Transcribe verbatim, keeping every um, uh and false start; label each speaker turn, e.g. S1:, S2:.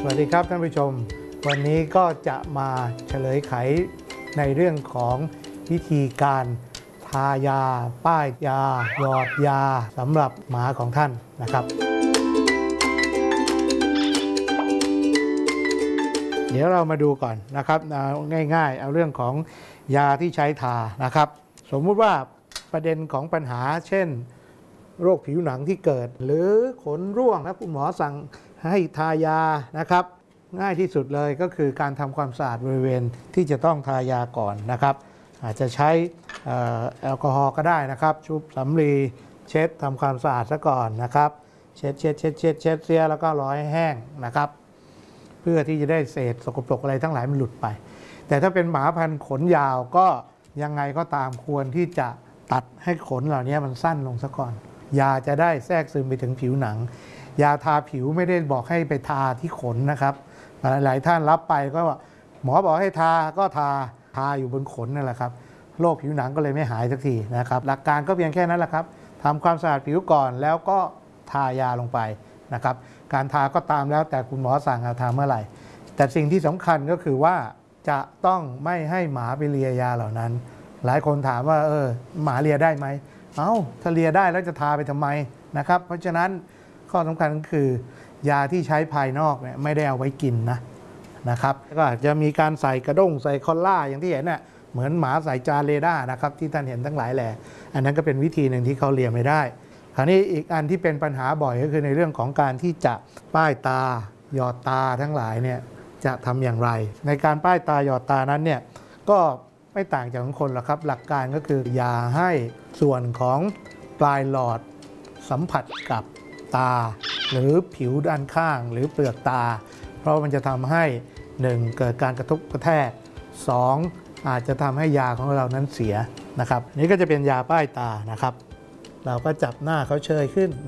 S1: วัสดีครับท่านผู้ชมวันนี้ก็จะมาเฉลยไขในเรื่องของวิธีการทายาป้ายยาหยอดยาสำหรับหมาของท่านนะครับเดี๋ยวเรามาดูก่อนนะครับง่ายๆเอาเรื่องของยาที่ใช้ทานะครับสมมุติว่าประเด็นของปัญหาเช่นโรคผิวหนังที่เกิดหรือขนร่วงแล้วคุณหมอสั่งให้ทายานะครับง่ายที่สุดเลยก็คือการทำความสะอาดบริเวณที่จะต้องทายาก่อนนะครับอาจจะใช้แอลกอฮอล์ก็ได้นะครับชุบสำลีเช็ดทำความสะอาดซะก่อนนะครับเช็ดเช็ดเช็ดเช็ดเช็ดเสียแล้วก็รอให้แห้งนะครับเพื่อที่จะได้เศษสกปรกอะไรทั้งหลายมันหลุดไปแต่ถ้าเป็นหมาพันธุ์ขนยาวก็ยังไงก็ตามควรที่จะตัดให้ขนเหล่านี้มันสั้นลงซะก่อนยาจะได้แทรกซึมไปถึงผิวหนังยาทาผิวไม่ได้บอกให้ไปทาที่ขนนะครับหลายท่านรับไปก็ว่าหมอบอกให้ทาก็ทาทาอยู่บนขนนั่นแหละครับโรคผิวหนังก็เลยไม่หายสักทีนะครับหลักการก็เพียงแค่นั้นแหละครับทำความสะอาดผิวก่อนแล้วก็ทายาลงไปนะครับการทาก็ตามแล้วแต่คุณหมอสั่งเอาทาเมื่อไหร่แต่สิ่งที่สำคัญก็คือว่าจะต้องไม่ให้หมาไปเลียยาเหล่านั้นหลายคนถามว่าเออหมาเลียได้ไหมเอ้าถ้าเลียได้แล้วจะทาไปทำไมนะครับเพราะฉะนั้นข้อสำคัญก็คือยาที่ใช้ภายนอกเนี่ยไม่ได้เอาไว้กินนะนะครับก็อาจจะมีการใส่กระด้งใส่คอลล่าอย่างที่เห็นน่ะเหมือนหมาใส่จานเรดาร์นะครับที่ท่านเห็นทั้งหลายแหละอันนั้นก็เป็นวิธีหนึ่งที่เขาเลียไม่ได้คราวนี้อีกอันที่เป็นปัญหาบ่อยก็คือในเรื่องของการที่จะป้ายตาหยอดตาทั้งหลายเนี่ยจะทำอย่างไรในการป้ายตาหยอดตานั้นเนี่ยก็ไม่ต่างจากของคนหรอกครับหลักการก็คืออย่าให้ส่วนของปลายหลอดสัมผัสกับตาหรือผิวด้านข้างหรือเปลือกตาเพราะมันจะทำให้หนึ่งเกิดการกระทบกระแทกสองอาจจะทำให้ยาของเรานั้นเสียนะครับนี่ก็จะเป็นยาป้ายตานะครับเราก็จับหน้าเขาเชยขึ้น